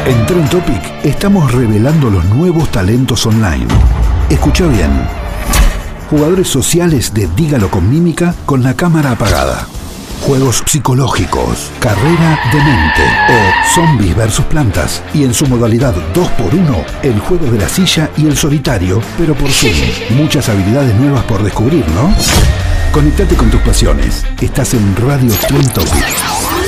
En Trend Topic estamos revelando los nuevos talentos online. Escucha bien. Jugadores sociales de Dígalo con mímica con la cámara apagada. Juegos psicológicos, carrera de mente o zombies versus plantas. Y en su modalidad 2x1, el juego de la silla y el solitario, pero por Zoom. Muchas habilidades nuevas por descubrir, ¿no? Conectate con tus pasiones. Estás en Radio Trend Topic.